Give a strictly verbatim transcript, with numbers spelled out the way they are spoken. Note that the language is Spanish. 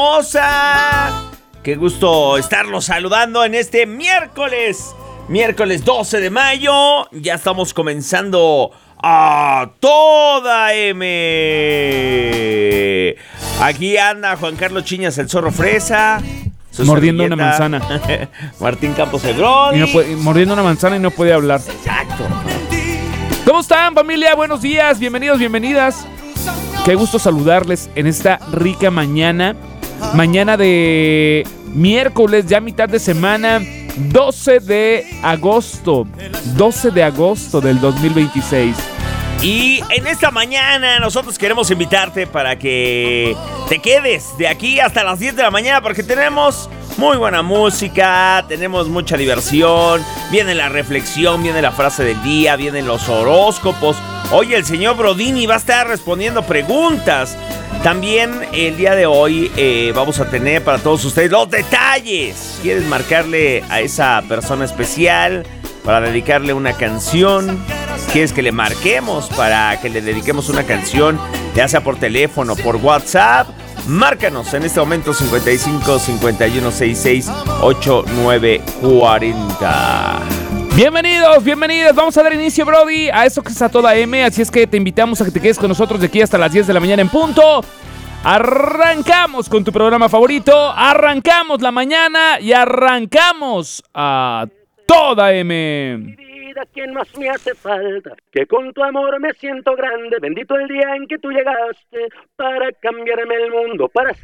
hermosa. Qué gusto estarlos saludando en este miércoles, miércoles doce de mayo. Ya estamos comenzando a toda M. Aquí anda Juan Carlos Chiñas, el zorro fresa. Mordiendo una manzana. Martín Campos Hebrón. Y no puede, mordiendo una manzana y no puede hablar. Exacto. ¿Cómo están, familia? Buenos días, bienvenidos, bienvenidas. Qué gusto saludarles en esta rica mañana. Mañana de miércoles, ya mitad de semana, doce de agosto. doce de agosto del dos mil veintiséis. Y en esta mañana nosotros queremos invitarte para que te quedes de aquí hasta las diez de la mañana, porque tenemos muy buena música, tenemos mucha diversión, viene la reflexión, viene la frase del día, vienen los horóscopos. Hoy el señor Brodini va a estar respondiendo preguntas. También el día de hoy eh, vamos a tener para todos ustedes los detalles. ¿Quieres marcarle a esa persona especial para dedicarle una canción? ¿Quieres que le marquemos para que le dediquemos una canción, ya sea por teléfono, por WhatsApp? Márcanos en este momento cincuenta y cinco, cincuenta y uno, sesenta y seis, ochenta y nueve, cuarenta. Bienvenidos, bienvenidas. Vamos a dar inicio, Brody, a esto que es a toda M. Así es que te invitamos a que te quedes con nosotros de aquí hasta las diez de la mañana en punto. Arrancamos con tu programa favorito. Arrancamos la mañana y arrancamos a toda M. ¿Quién más me hace falta? Que con tu amor me siento grande. Bendito el día en que tú llegaste para cambiarme el mundo, para